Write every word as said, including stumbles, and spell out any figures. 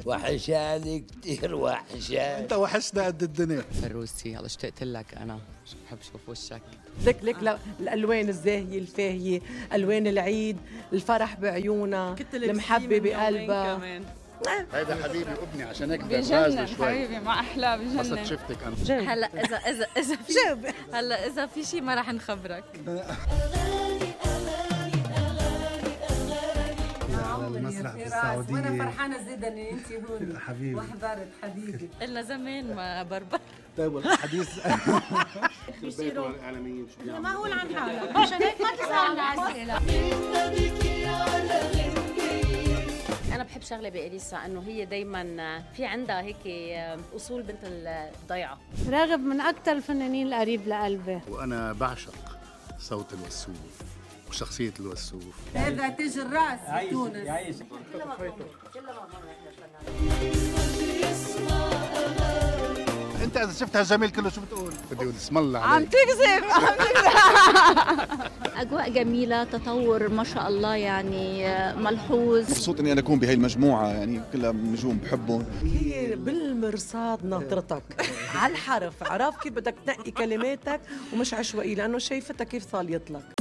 وحشاني كتير وحشاني. انت وحشنا قد الدنيا. فروسي يلا اشتقت لك انا، بحب اشوف وشك. لك لك الالوان الزاهيه الفاهيه، الوان العيد، الفرح بعيونها، المحبه بقلبها. هيدا حبيبي ابني عشان هيك بجنن حبيبي مع احلى بجنن. قصد شفتك انا. هلا اذا اذا اذا في هلا اذا في شيء ما راح نخبرك. على المسرح بالسعوديه وانا فرحانه زيدا ان انت هون حبيبي وحضرت حبيبي. قلنا زمان ما بربر. طيب الحديث بيصيروا معقول عن حالك، عشان هيك ما تسالنا اسئله. انا بحب شغله بإليسا انه هي دايما في عندها هيك اصول بنت الضيعه. راغب من اكثر الفنانين القريب لقلبي، وانا بعشق صوت الوسوف وشخصيه الوسوف. هذا تاج الراس بتونس. يعيش. انت اذا شفت هالجميل كله شو بتقول؟ بدي اقول اسم الله عليك. عم تكذب عم تكذب. اجواء جميله، تطور ما شاء الله يعني ملحوظ. مبسوط اني انا اكون بهي المجموعه، يعني كلها نجوم بحبهم. هي بالمرصاد ناطرتك على الحرف، عرف كيف بدك تنقي كلماتك ومش عشوائي، لانه شايفتها كيف صاليت لك.